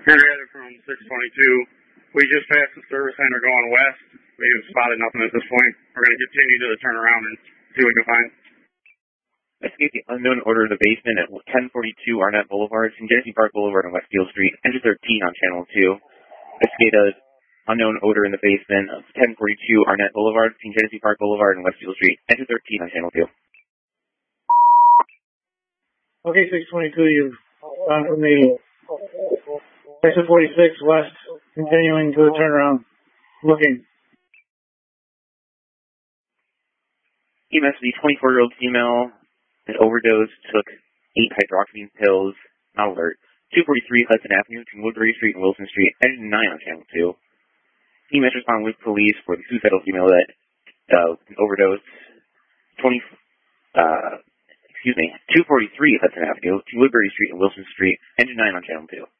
Henrietta from 622. We just passed the service center going west. We haven't spotted nothing at this point. We're going to continue to turn around and see what we can find. Investigate the unknown odor in the basement at 1042 Arnett Boulevard and Genesee Park Boulevard on Westfield Street. Enter 13 on Channel 2. Investigate an unknown odor in the basement of 1042 Arnett Boulevard and Genesee Park Boulevard on Westfield Street. Enter 13 on Channel 2. Okay, 622, you've from the exit 46 west, continuing to the turnaround, looking. EMS, the 24-year-old female, an overdose, took 8 hydroxyzine pills, not alert. 243 Hudson Avenue between Woodbury Street and Wilson Street, engine 9 on Channel 2. EMS responded with police for the suicidal female that overdosed 243 Hudson Avenue between Woodbury Street and Wilson Street, engine 9 on Channel 2.